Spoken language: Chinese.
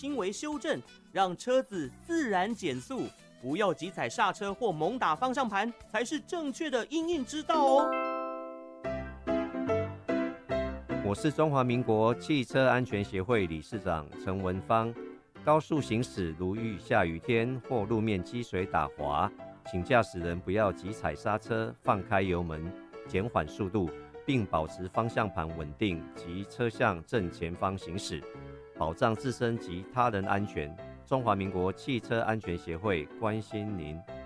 轻微修正，让车子自然减速，不要急踩刹车或猛打方向盘，才是正确的因应之道哦。 我是中华民国汽车安全协会理事长陈文芳。高速行驶如遇下雨天或路面积水打滑，请驾驶人不要急踩刹车，放开油门，减缓速度，并保持方向盘稳定及车向正前方行驶，保障自身及他人安全。中华民国汽车安全协会关心您。